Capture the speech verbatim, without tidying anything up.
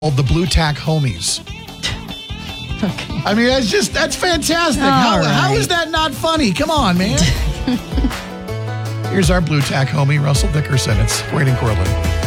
called the Blue Tack Homies. Okay. I mean, that's just, that's fantastic. All How, right. how is that not funny? Come on, man. Here's our Blue Tack homie, Russell Dickerson. It's Wade and Cortland.